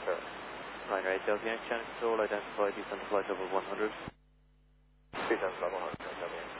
sir. Right, right. Delta Yankee Channel Control, identify descent flight level 100. Descent level 100,